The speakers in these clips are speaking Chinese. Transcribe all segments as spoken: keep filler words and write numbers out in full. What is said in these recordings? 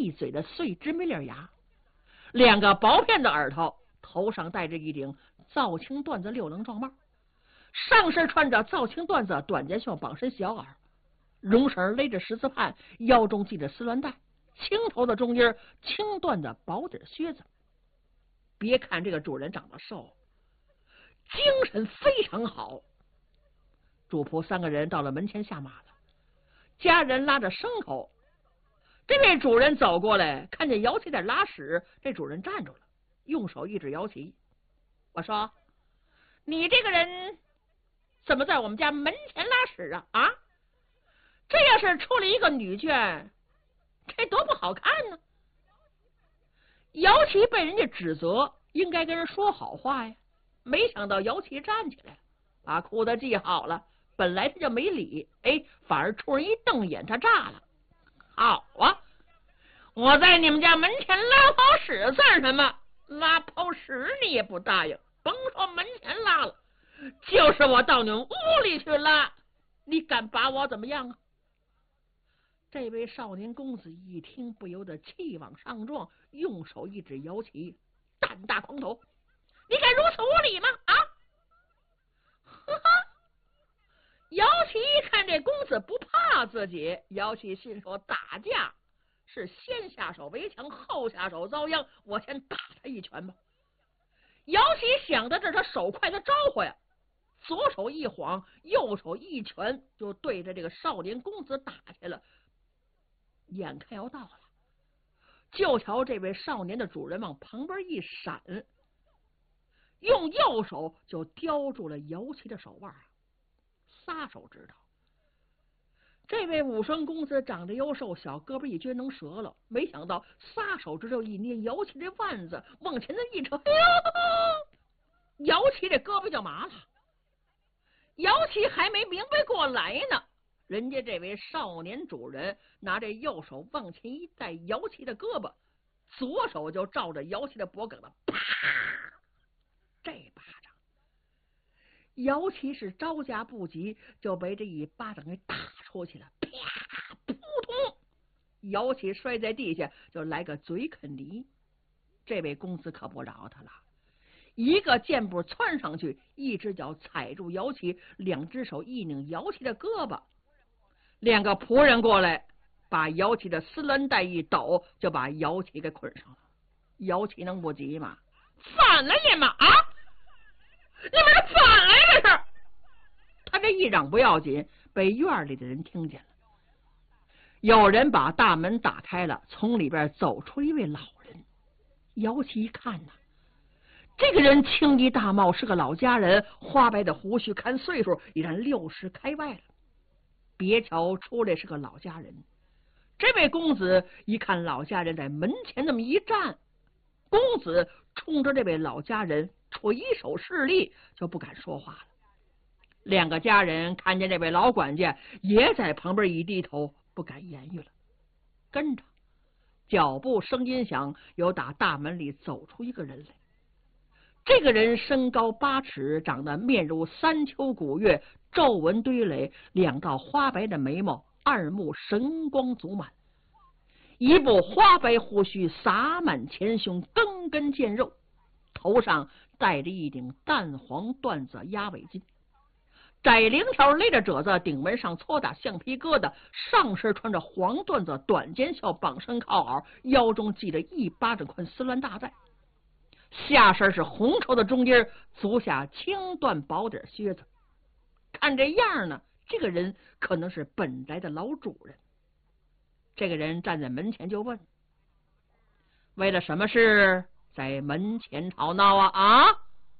一嘴的碎直没裂牙，两个薄片的耳朵，头上戴着一顶造青缎子六棱状帽，上身穿着造青缎子短肩袖绑身小袄，绒绳勒着十字畔，腰中系着丝鸾带，青头的中间青缎的薄底靴子。别看这个主人长得瘦，精神非常好。主仆三个人到了门前下马了，家人拉着牲口。这位主人走过来，看见姚琦在拉屎，这主人站住了，用手一指姚琦，我说：“你这个人怎么在我们家门前拉屎啊？啊，这要是出了一个女眷，这多不好看呢！”姚琦被人家指责，应该跟人说好话呀。没想到姚琦站起来，把裤子系好了。本来他就没理，哎，反而冲人一瞪眼，他炸了。好啊，我在你们家门前拉泡屎算什么？拉泡屎你也不答应，甭说门前拉了，就是我到你们屋里去拉，你敢把我怎么样啊？这位少年公子一听，不由得气往上撞，用手一指姚琦，胆大狂头，你敢如此无礼吗？啊！呵呵。姚琦一看这公子不怕自己，姚琦心说打架是先下手为强，后下手遭殃，我先打他一拳吧。姚琦想到这，他手快的招呼呀，左手一晃，右手一拳就对着这个少年公子打去了。眼看要到了，就瞧这位少年的主人往旁边一闪，用右手就叼住了姚琦的手腕。撒手知道，这位武生公子长得优瘦，小胳膊一撅能折了。没想到撒手之后一捏姚琦这腕子，往前的一扯，哎呦！姚琦这胳膊就麻了。姚琦还没明白过来呢，人家这位少年主人拿这右手往前一带姚琦的胳膊，左手就照着姚琦的脖梗子，啪！这巴掌。姚琦是招架不及，就被这一巴掌给打出去了，啪！扑通！姚琦摔在地下，就来个嘴啃泥。这位公子可不饶他了，一个箭步窜上去，一只脚踩住姚琦，两只手一拧姚琦的胳膊。两个仆人过来，把姚琦的丝鸾带一抖，就把姚琦给捆上了。姚琦能不急吗？反了你们啊！你们是反来这是！他这一嚷不要紧，被院里的人听见了。有人把大门打开了，从里边走出一位老人。姚琦一看呐，这个人青衣大帽，是个老家人，花白的胡须，看岁数已然六十开外了。别瞧出来是个老家人，这位公子一看老家人在门前那么一站，公子冲着这位老家人垂手示例，就不敢说话了。两个家人看见这位老管家也在旁边一低头，不敢言语了。跟着脚步声音响，有打大门里走出一个人来。这个人身高八尺，长得面如三秋古月，皱纹堆垒，两道花白的眉毛，二目神光足满，一部花白胡须洒满前胸，根根见肉，头上戴着一顶淡黄缎子鸭尾巾，窄绫条勒着褶子，顶门上搓打橡皮疙瘩，上身穿着黄缎子短肩袖绑身靠袄，腰中系着一巴掌宽丝鸾大带，下身是红绸的中间，足下青缎薄底靴子。看这样呢，这个人可能是本来的老主人。这个人站在门前就问：为了什么事在门前吵闹啊？啊！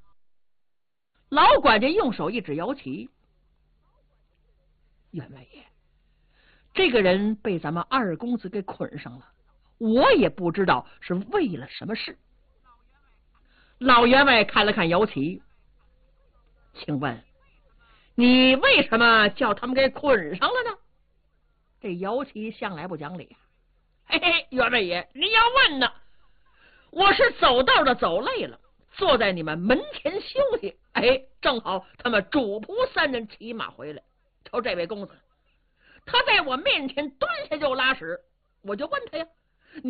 老管家用手一指姚琦：员外爷，这个人被咱们二公子给捆上了，我也不知道是为了什么事。老员外看了看姚琦，请问你为什么叫他们给捆上了呢？这姚琦向来不讲理，嘿嘿，员外爷，你要问呢，我是走道的走累了，坐在你们门前休息，哎，正好他们主仆三人骑马回来，瞅这位公子，他在我面前蹲下就拉屎，我就问他呀，